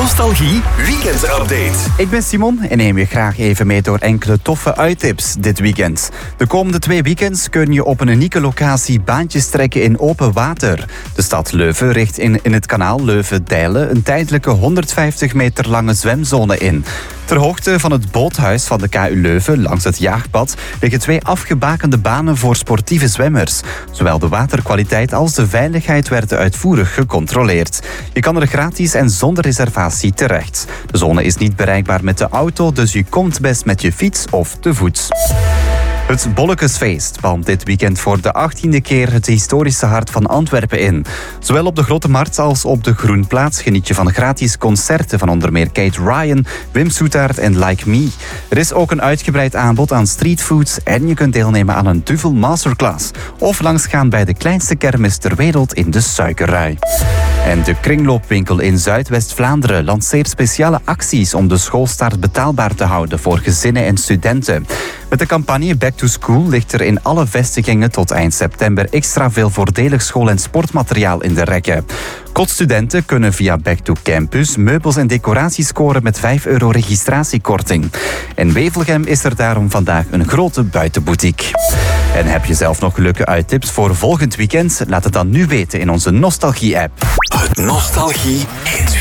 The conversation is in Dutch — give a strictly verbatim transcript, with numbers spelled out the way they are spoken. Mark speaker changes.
Speaker 1: Nostalgie Weekend Update.
Speaker 2: Ik ben Simon en neem je graag even mee door enkele toffe uittips dit weekend. De komende twee weekends kun je op een unieke locatie baantjes trekken in open water. De stad Leuven richt in, in het kanaal Leuven-Dijlen een tijdelijke honderdvijftig meter lange zwemzone in. Ter hoogte van het boothuis van de K U Leuven, langs het jaagpad, liggen twee afgebakende banen voor sportieve zwemmers. Zowel de waterkwaliteit als de veiligheid werden uitvoerig gecontroleerd. Je kan er gratis en zonder reservatie terecht. De zone is niet bereikbaar met de auto, dus je komt best met je fiets of te voet. Het Bollekesfeest palmt dit weekend voor de achttiende keer het historische hart van Antwerpen in. Zowel op de Grote Markt als op de Groenplaats geniet je van gratis concerten van onder meer Kate Ryan, Wim Soetaert en Like Me. Er is ook een uitgebreid aanbod aan streetfoods en je kunt deelnemen aan een duvel masterclass. Of langsgaan bij de kleinste kermis ter wereld in de Suikerrui. En de kringloopwinkel in Zuidwest-Vlaanderen lanceert speciale acties om de schoolstart betaalbaar te houden voor gezinnen en studenten. Met de campagne Back to School ligt er in alle vestigingen tot eind september extra veel voordelig school- en sportmateriaal in de rekken. Kotstudenten kunnen via Back to Campus meubels en decoraties scoren met vijf euro registratiekorting. In Wevelgem is er daarom vandaag een grote buitenboutique. En heb je zelf nog leuke uittips voor volgend weekend? Laat het dan nu weten in onze Nostalgie-app.
Speaker 1: Het Nostalgie